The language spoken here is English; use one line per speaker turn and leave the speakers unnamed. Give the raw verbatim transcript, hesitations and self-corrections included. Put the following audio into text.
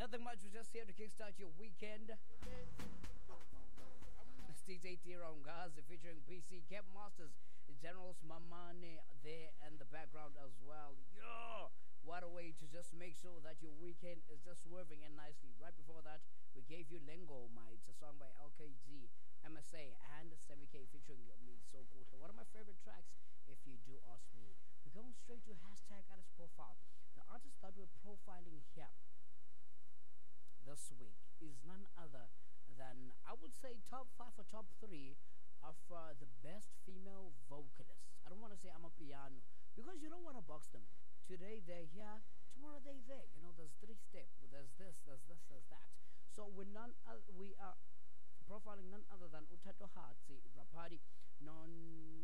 Nothing much, we're just here to kickstart your weekend. It's D J Tira Gazi featuring B C Cap Masters, Generals Mamane there in the background as well. Yo! What a way to just make sure that your weekend is just swerving in nicely. Right before that, we gave you Lengo, my it's a song by L K G, M S A, and Semi K featuring me. So cool. One of my favorite tracks, if you do ask me. We're going straight to hashtag artist profile. The artist that we're profiling here this week is none other than, I would say, top five or top three of uh, the best female vocalists. I don't want to say I'm a piano because you don't want to box them. Today they're here, tomorrow they're there. You know, there's three steps. There's this, there's this, there's that. So we're none, uh, we are profiling none other than Utato Hatsi Rapari, non